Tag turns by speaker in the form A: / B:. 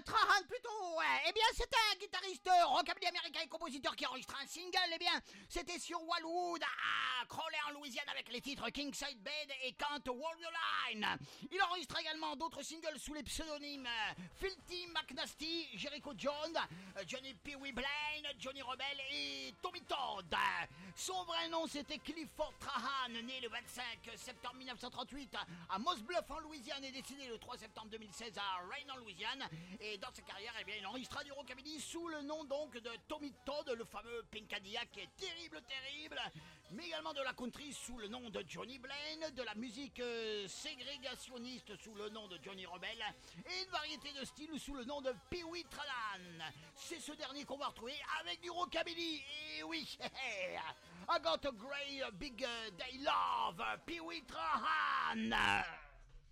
A: Trahan plutôt, ouais. Eh bien, c'était un guitariste rockabilly américain et compositeur qui a enregistré un single. Eh bien, c'était sur Wildwood à Crowley en Louisiane avec les titres Kingside Bed et Can't Hold Your Line. Il enregistre également d'autres singles sous les pseudonymes Filthy McNasty, Jericho Jones, Johnny Pee Wee Blaine, Johnny Rebel et Tommy Todd. Son vrai nom c'était Clifford Trahan, né le 25 septembre 1938 à Moss Bluff en Louisiane et décédé le 3 septembre 2016 à Rayne en Louisiane. Et dans sa carrière, eh bien, il enregistra du rockabilly sous le nom donc de Tommy Todd, le fameux Pink Cadillac qui est terrible, mais également de la country sous le nom de Johnny Blaine, de la musique ségrégationniste sous le nom de Johnny Rebel et une variété de styles sous le nom de Pee Wee Trahan. C'est ce dernier qu'on va retrouver avec du rockabilly. Et oui, I got a great big day love, Pee Wee Trahan.